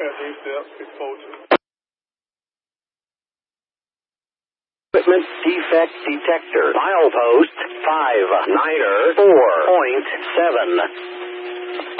Ending depth exposure. Equipment defect detector. Milepost 5 Niner 4.7.